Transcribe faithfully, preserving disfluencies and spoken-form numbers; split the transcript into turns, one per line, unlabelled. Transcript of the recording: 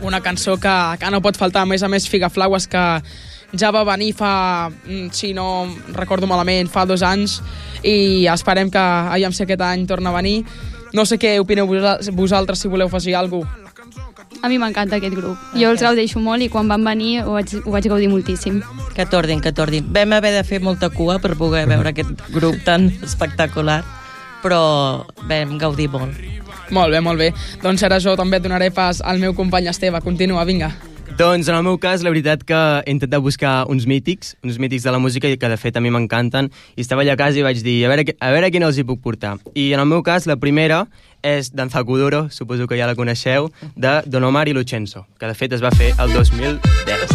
una cançó que, que no pot faltar. A més a més, Figaflaues, que ja va venir fa, si no recordo malament, fa dos anys, i esperem que, aviam si aquest any torna a venir. No sé què opineu vosaltres, si voleu afegir alguna cosa.
A mi m'encanta aquest grup. Jo els gaudeixo molt i quan van venir ho vaig, ho vaig gaudir moltíssim.
Que tordin, que tordin. Vam haver de fer molta cua per poder veure aquest grup tan espectacular, però vam gaudir molt.
Molt bé, molt bé. Doncs ara jo també et donaré pas al meu company Esteve. Continua, vinga.
Doncs en el meu cas, la veritat que he intentat buscar uns mítics, uns mítics de la música que de fet a mi m'encanten, i estava allà a casa i vaig dir, a veure, a veure quina els hi puc portar. I en el meu cas, la primera és Danza Kuduro, suposo que ja la coneixeu, de Don Omar i Luchenzo, que de fet es va fer el dos mil deu.